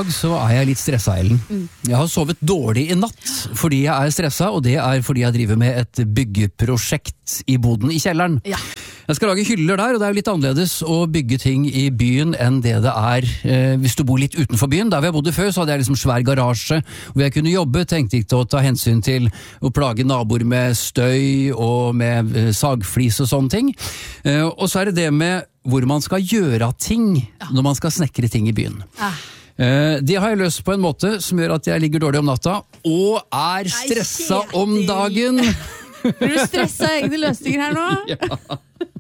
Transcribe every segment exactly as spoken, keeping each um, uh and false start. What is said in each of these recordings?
dag så er jeg litt stresset, Ellen. Mm. Jeg har sovet dårlig i natt fordi jeg er stresset, og det er fordi jeg driver med et byggeprosjekt i boden i kjelleren. Ja. Jeg skal lage hyller der, og det er jo litt annerledes å bygge ting i byen enn det det er eh, hvis du bor litt utenfor byen. Der vi har bodd før, så hadde jeg liksom svær garasje hvor jeg kunne jobbe, tenkte ikke til å ta hensyn til å plage naboer med støy og med eh, sagflis og sånne ting. Eh, og så er det det med hvor man skal gjøre ting når man skal snekre ting i byen. Ah. Det har jeg løst på en måte som gjør at jeg ligger dårlig om natta og er stresset om dagen. Blir du stresset av egne løsninger her nå? Ja.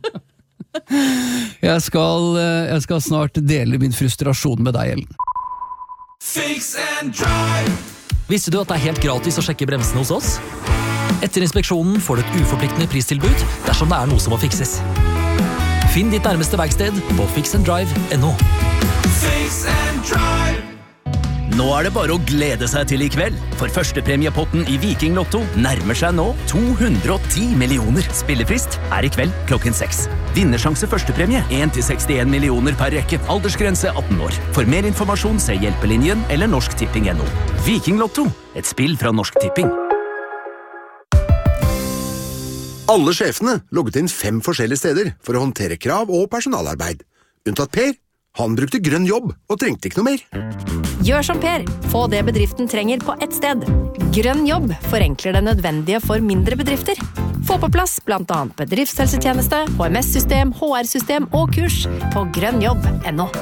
Jeg skal, jeg skal snart dele min frustrasjon med deg, Ellen. Fix and drive. Visste du at det er helt gratis å sjekke bremsene hos oss? Etter inspeksjonen får du et uforpliktende pristilbud dersom det er noe som må fikses. Finn ditt nærmeste verksted på fix and drive punktum no. Fix and drive. Nå er det bare å glede seg til i kveld, for førstepremiepotten i Viking Lotto nærmer seg nå to hundre og ti millioner. Spillefrist er i kveld klokken seks. Vinnersjanse førstepremie en til sekstien millioner per rekke. Aldersgrense atten år. For mer informasjon se Hjelpelinjen eller Norsk Tipping punktum no. Viking Lotto, et spill fra Norsk Tipping. Alle sjefene logget inn fem forskjellige steder for å håndtere krav og personalarbeid. Unntatt Per. Han brukte grønn jobb og trengte ikke noe mer. Gjør som Per. Få det bedriften trenger på ett sted. Grønn jobb forenkler det nødvendige for mindre bedrifter. Få på plass blant annet bedriftshelsetjeneste, H M S-system, H R-system og kurs på grønnjobb punktum no.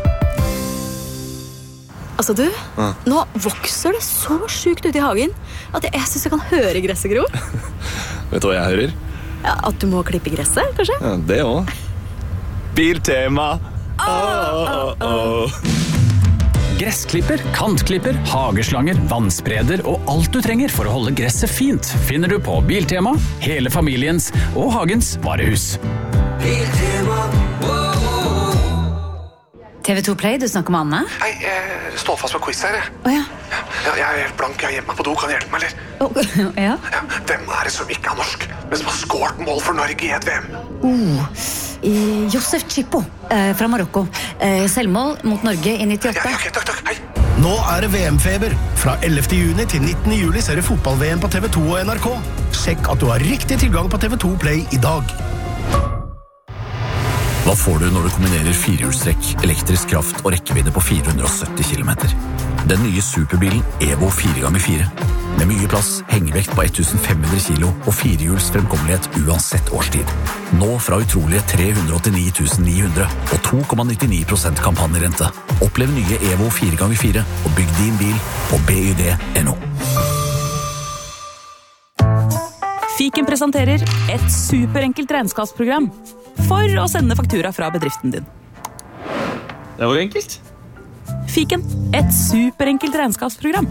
Altså du, ja. Nå vokser det så sykt ut i hagen at jeg, jeg synes jeg kan høre gresset gro. Vet du hva jeg hører? Ja, at du må klippe gresset, kanskje? Ja, det også. Biltema. Oh, oh, oh. Gressklipper, kantklipper, hageslanger, vannspreder og alt du trenger for å holde gresset fint finner du på Biltema, hele familiens og hagens varehus. Biltema. T V to Play, du snakker med Anne? Nei, jeg står fast med quiz her, jeg. Å ja. Ja, jeg er helt blank, jeg har hjemme meg på do, kan du hjelpe meg, eller? Oh, ja. Ja. Hvem er det som ikke er norsk, men som har skåret mål for Norge i et V M? Oh, eh, Josef Chippo, eh, fra Marokko. Eh, selvmål mot Norge i nittiåtte. Ja, ja, ok, takk, takk, hei. Nå er det V M-feber. Fra ellevte juni til nittende juli ser du fotball-V M på T V to og N R K. Sjekk at du har riktig tilgang på T V to Play i dag. Hva får du når du kombinerer firehjulstrekk, elektrisk kraft og rekkevidde på fire hundre og sytti kilometer? Den nye superbilen Evo fire ganger fire. Med mye plass, hengevekt på femten hundre kilo og firehjuls fremkommelighet uansett årstid. Nå fra utrolige tre hundre og åttini tusen ni hundre og to komma nittini prosent kampanjerente. Opplev nye Evo fire ganger fire og bygg din bil på B Y D punktum no. Fiken presenterer et superenkelt regnskapsprogram for å sende faktura fra bedriften din. Det var enkelt. Fiken, et superenkelt regnskapsprogram.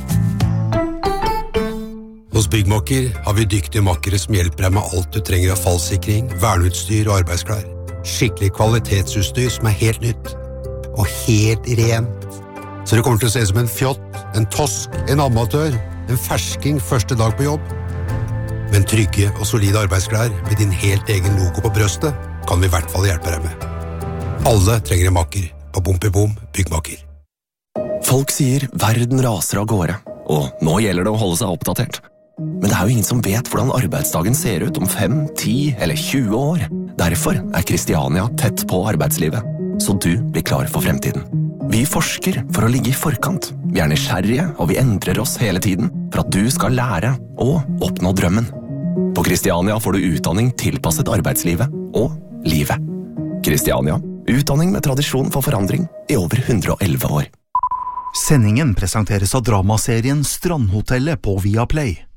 Hos Byggmakker har vi dyktige makkere som hjelper deg med alt du trenger av fallsikring, verneutstyr og arbeidsklær. Skikkelig kvalitetsutstyr som er helt nytt. Og helt rent. Så det kommer til å se som en fjott, en tosk, en amatør, en fersking første dag på jobb. Men trygge og solide arbeidsklær med din helt egen logo på brøstet kan vi i hvert fall hjelpe deg med. Alle trenger en makker på Bompibom Byggmakker. Folk sier verden raser av gårde, og nå gjelder det å holde seg oppdatert. Men det er jo ingen som vet hvordan arbeidsdagen ser ut om fem, ti eller tjue år. Derfor er Kristiania tett på arbeidslivet, så du blir klar for fremtiden. Vi forsker for å ligge i forkant. Vi er nysgjerrige, og vi endrer oss hele tiden for at du skal lære og oppnå drømmen. På Kristiania får du utdanning tilpasset arbeidslivet og livet. Kristiania, utdanning med tradisjon for forandring i over hundre og elleve år. Sendingen presenteres av dramaserien Strandhotellet på Viaplay.